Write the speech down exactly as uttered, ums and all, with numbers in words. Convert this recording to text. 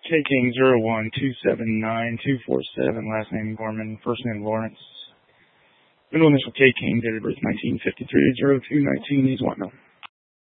K King zero one two seven nine two four seven, last name Gorman, first name Lawrence. Middle initial K King, date of birth nineteen fifty-three, zero two nineteen, he's one.